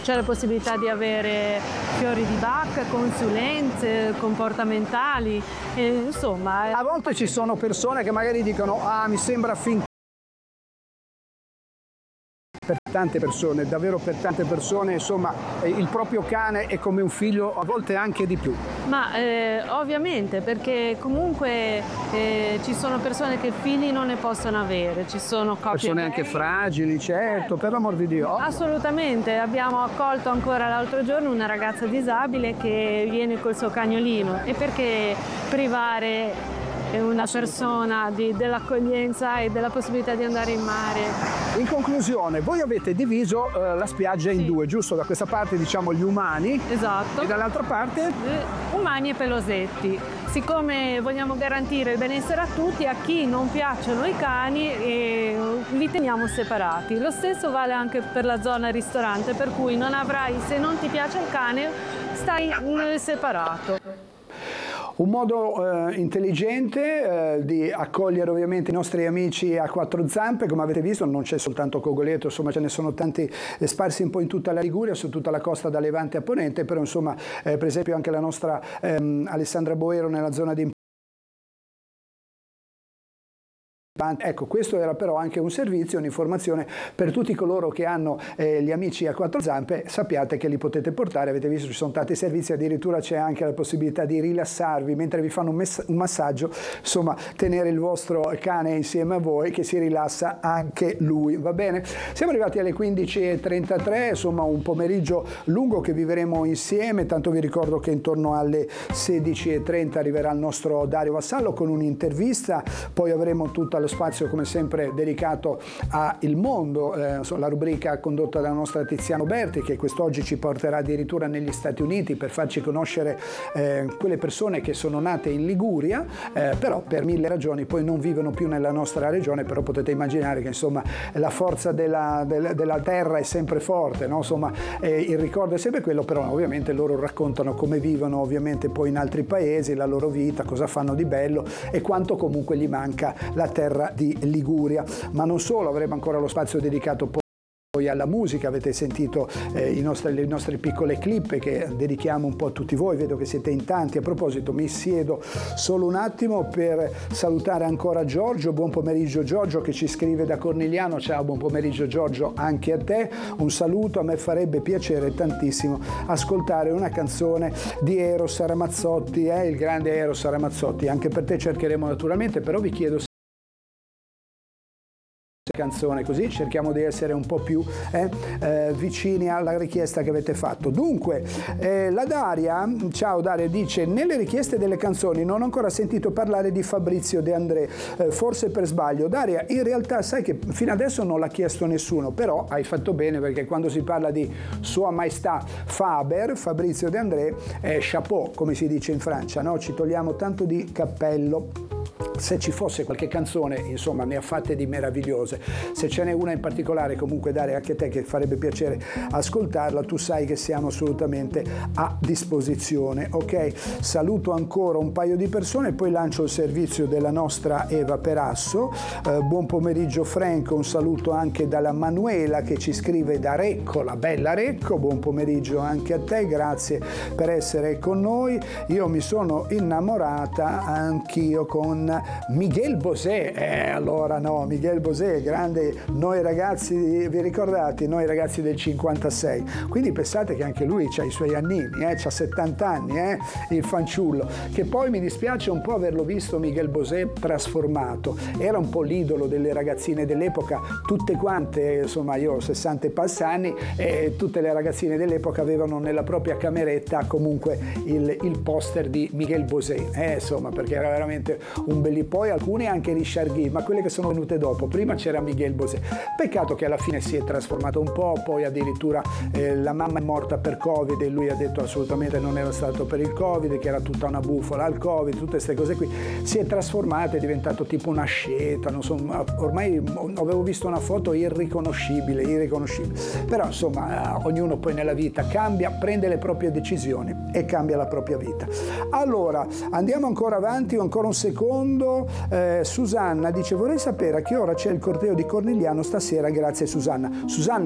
c'è la possibilità di avere fiori di Bach, consulenze comportamentali, insomma. A volte ci sono persone che magari dicono mi sembra finto. Per tante persone, davvero per tante persone, insomma, il proprio cane è come un figlio, a volte anche di più. Ma ovviamente, perché comunque ci sono persone che figli non ne possono avere, ci sono coppie persone anche fragili, certo, per l'amor di Dio. Assolutamente, abbiamo accolto ancora l'altro giorno una ragazza disabile che viene col suo cagnolino, e perché privare una persona dell'accoglienza e della possibilità di andare in mare? In conclusione, voi avete diviso la spiaggia in due, giusto? Da questa parte diciamo gli umani, esatto, e dall'altra parte? Umani e pelosetti. Siccome vogliamo garantire il benessere a tutti, a chi non piacciono i cani li teniamo separati. Lo stesso vale anche per la zona ristorante, per cui non avrai, se non ti piace il cane, stai separato. Un modo intelligente di accogliere ovviamente i nostri amici a quattro zampe. Come avete visto non c'è soltanto Cogoleto, insomma ce ne sono tanti sparsi un po' in tutta la Liguria, su tutta la costa da Levante a Ponente, però insomma per esempio anche la nostra Alessandra Boero nella zona di Ecco, questo era però anche un servizio, un'informazione per tutti coloro che hanno gli amici a quattro zampe. Sappiate che li potete portare, avete visto ci sono tanti servizi, addirittura c'è anche la possibilità di rilassarvi mentre vi fanno un massaggio, insomma tenere il vostro cane insieme a voi che si rilassa anche lui, va bene? Siamo arrivati alle 15:33, insomma un pomeriggio lungo che vivremo insieme, tanto vi ricordo che intorno alle 16:30 arriverà il nostro Dario Vassallo con un'intervista, poi avremo tutta lo spazio come sempre dedicato a Il Mondo, la rubrica condotta dalla nostra Tiziano Berti, che quest'oggi ci porterà addirittura negli Stati Uniti per farci conoscere quelle persone che sono nate in Liguria, però per mille ragioni poi non vivono più nella nostra regione, però potete immaginare che insomma la forza della terra è sempre forte, no? Insomma il ricordo è sempre quello, però ovviamente loro raccontano come vivono ovviamente poi in altri paesi, la loro vita, cosa fanno di bello e quanto comunque gli manca la terra di Liguria. Ma non solo, avremo ancora lo spazio dedicato poi alla musica, avete sentito le nostre piccole clip che dedichiamo un po' a tutti voi, vedo che siete in tanti. A proposito, mi siedo solo un attimo per salutare ancora Giorgio. Buon pomeriggio Giorgio, che ci scrive da Cornigliano. Ciao, buon pomeriggio Giorgio anche a te, un saluto. A me farebbe piacere tantissimo ascoltare una canzone di Eros Ramazzotti, il grande Eros Ramazzotti. Anche per te cercheremo naturalmente, però vi chiedo canzone, così cerchiamo di essere un po' più vicini alla richiesta che avete fatto. Dunque la Daria, ciao Daria, dice: nelle richieste delle canzoni non ho ancora sentito parlare di Fabrizio De André, forse per sbaglio. Daria, in realtà sai che fino adesso non l'ha chiesto nessuno, però hai fatto bene, perché quando si parla di Sua Maestà Fabrizio De André, chapeau, come si dice in Francia, no? Ci togliamo tanto di cappello. Se ci fosse qualche canzone, insomma, ne ha fatte di meravigliose. Se ce n'è una in particolare, comunque Daria, anche a te che farebbe piacere ascoltarla, tu sai che siamo assolutamente a disposizione, ok? Saluto ancora un paio di persone e poi lancio il servizio della nostra Eva Perasso. Buon pomeriggio Franco, un saluto anche dalla Manuela che ci scrive da Recco, la bella Recco. Buon pomeriggio anche a te, grazie per essere con noi. Io mi sono innamorata anch'io con Miguel Bosé, allora no, Miguel Bosé, grande, noi ragazzi, vi ricordate, noi ragazzi del 56, quindi pensate che anche lui ha i suoi annini, c'ha 70 anni, il fanciullo, che poi mi dispiace un po' averlo visto Miguel Bosé trasformato, era un po' l'idolo delle ragazzine dell'epoca, tutte quante, insomma io ho 60 e passanni e tutte le ragazzine dell'epoca avevano nella propria cameretta comunque il poster di Miguel Bosé, insomma, perché era veramente un belli, poi alcune anche Richard Gere, ma quelle che sono venute dopo. Prima c'era Miguel Bosé, peccato che alla fine si è trasformato un po', poi addirittura la mamma è morta per Covid e lui ha detto assolutamente non era stato per il Covid, che era tutta una bufala al Covid, tutte queste cose qui, si è trasformato, è diventato tipo una sceta, non so, ormai avevo visto una foto irriconoscibile, però insomma ognuno poi nella vita cambia, prende le proprie decisioni e cambia la propria vita. Allora andiamo ancora avanti, ancora un secondo. Susanna dice: vorrei sapere a che ora c'è il corteo di Cornigliano stasera. Grazie Susanna.